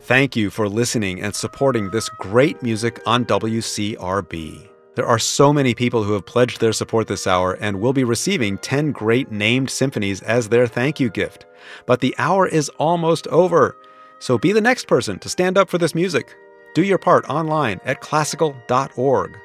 Thank you for listening and supporting this great music on WCRB. There are so many people who have pledged their support this hour and will be receiving 10 great named symphonies as their thank you gift. But the hour is almost over. So be the next person to stand up for this music. Do your part online at classical.org.